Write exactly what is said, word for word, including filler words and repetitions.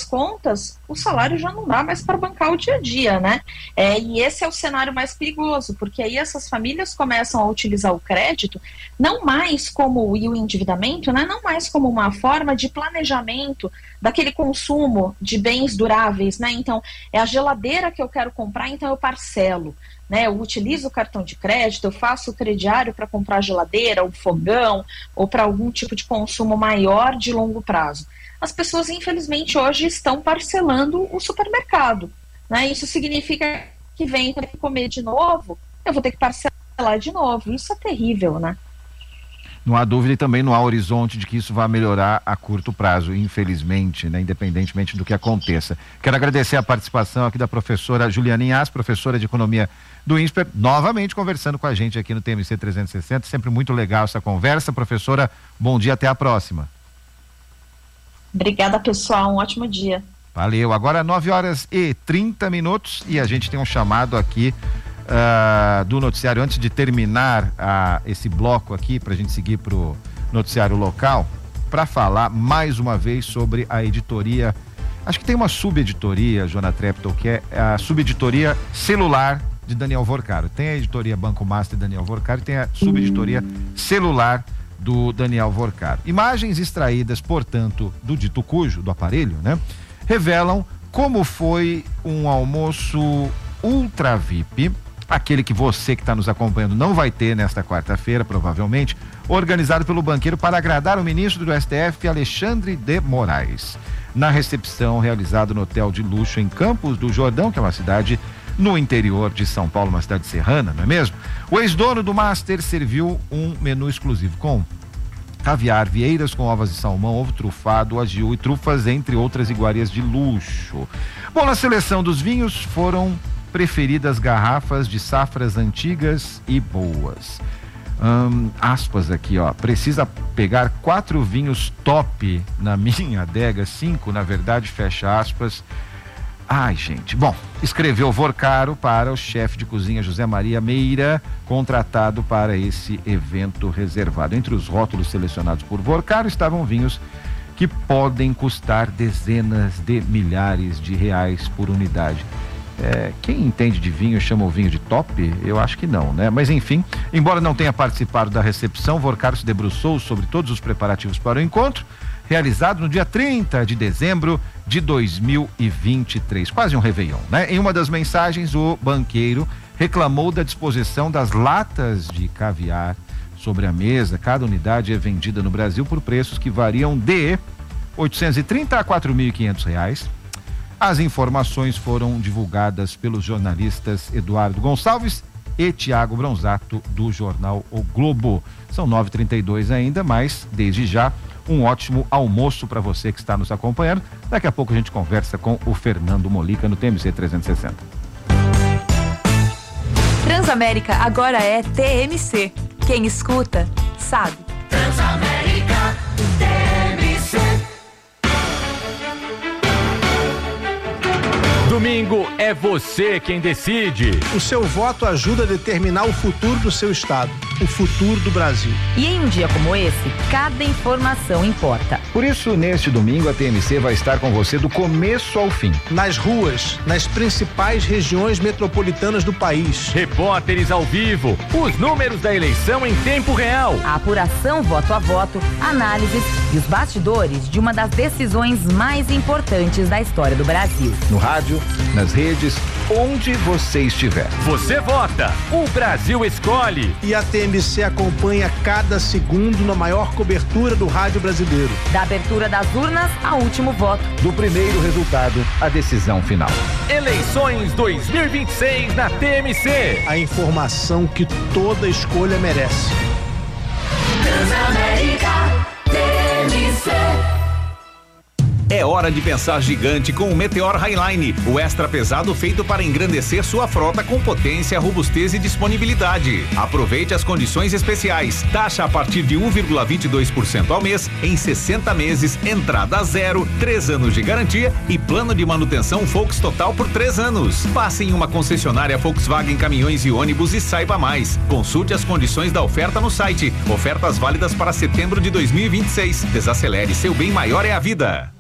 contas, o salário já não dá mais para bancar o dia a dia, né? É, e esse é o cenário mais perigoso, porque aí essas famílias começam a utilizar o crédito não mais como, e o endividamento, né? Não mais como uma forma de planejamento daquele consumo de bens duráveis, né? Então, é a geladeira que eu quero comprar, então eu parcelo. Né, eu utilizo o cartão de crédito, eu faço o crediário para comprar geladeira, o fogão, ou para algum tipo de consumo maior de longo prazo. As pessoas, infelizmente, hoje estão parcelando o supermercado. Né? Isso significa que vem para comer de novo, eu vou ter que parcelar de novo. Isso é terrível, né? Não há dúvida e também não há horizonte de que isso vai melhorar a curto prazo, infelizmente, né? Independentemente do que aconteça. Quero agradecer a participação aqui da professora Juliana Inhas, professora de Economia do INSPER, novamente conversando com a gente aqui no T M C trezentos e sessenta. Sempre muito legal essa conversa. Professora, bom dia, até a próxima. Obrigada, pessoal. Um ótimo dia. Valeu. Agora nove horas e trinta minutos e a gente tem um chamado aqui Uh, do noticiário, antes de terminar uh, esse bloco aqui, para a gente seguir para o noticiário local, para falar mais uma vez sobre a editoria. Acho que tem uma subeditoria, Joana Treptow, que é a subeditoria celular de Daniel Vorcaro. Tem a editoria Banco Master de Daniel Vorcaro e tem a subeditoria celular do Daniel Vorcaro. Imagens extraídas, portanto, do dito cujo, do aparelho, né, revelam como foi um almoço ultra V I P, aquele que você que está nos acompanhando não vai ter nesta quarta-feira, provavelmente, organizado pelo banqueiro para agradar o ministro do S T F, Alexandre de Moraes. Na recepção realizada no hotel de luxo em Campos do Jordão, que é uma cidade no interior de São Paulo, uma cidade serrana, não é mesmo? O ex-dono do Master serviu um menu exclusivo com caviar, vieiras com ovas de salmão, ovo trufado, agiu e trufas, entre outras iguarias de luxo. Bom, na seleção dos vinhos foram preferidas garrafas de safras antigas e boas. Hum, aspas aqui, ó. Precisa pegar quatro vinhos top na minha adega, cinco, na verdade, fecha aspas. Ai, gente. Bom, escreveu Vorcaro para o chefe de cozinha José Maria Meira, contratado para esse evento reservado. Entre os rótulos selecionados por Vorcaro estavam vinhos que podem custar dezenas de milhares de reais por unidade. É, quem entende de vinho chama o vinho de top? Eu acho que não, né? Mas enfim, embora não tenha participado da recepção, Vorcaro se debruçou sobre todos os preparativos para o encontro, realizado no dia trinta de dezembro de dois mil e vinte e três, quase um réveillon, né? Em uma das mensagens, o banqueiro reclamou da disposição das latas de caviar sobre a mesa. Cada unidade é vendida no Brasil por preços que variam de oitocentos e trinta a quatro mil e quinhentos reais. As informações foram divulgadas pelos jornalistas Eduardo Gonçalves e Tiago Bronzato, do jornal O Globo. São nove e trinta e dois ainda, mas desde já um ótimo almoço para você que está nos acompanhando. Daqui a pouco a gente conversa com o Fernando Molica no T M C trezentos e sessenta. Transamérica agora é T M C. Quem escuta, sabe. Transamérica T M C. Domingo é você quem decide. O seu voto ajuda a determinar o futuro do seu estado, o futuro do Brasil. E em um dia como esse, cada informação importa. Por isso, neste domingo, a T M C vai estar com você do começo ao fim. Nas ruas, nas principais regiões metropolitanas do país. Repórteres ao vivo, os números da eleição em tempo real. A apuração voto a voto, análises e os bastidores de uma das decisões mais importantes da história do Brasil. No rádio, nas redes, onde você estiver. Você vota, o Brasil escolhe. E a T M C acompanha cada segundo na maior cobertura do rádio brasileiro. Da abertura das urnas ao último voto. Do primeiro resultado à decisão final. Eleições dois mil e vinte e seis na T M C. A informação que toda escolha merece. Transamérica T M C. É hora de pensar gigante com o Meteor Highline, o extra pesado feito para engrandecer sua frota com potência, robustez e disponibilidade. Aproveite as condições especiais. Taxa a partir de um vírgula vinte e dois por cento ao mês, em sessenta meses, entrada zero, três anos de garantia e plano de manutenção Volks Total por três anos. Passe em uma concessionária Volkswagen Caminhões e Ônibus e saiba mais. Consulte as condições da oferta no site. Ofertas válidas para setembro de dois mil e vinte e seis. Desacelere, seu bem maior é a vida.